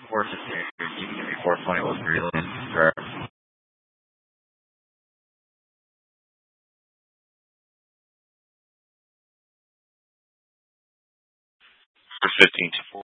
415, you can give me 420 with Greeland. 15 to 4.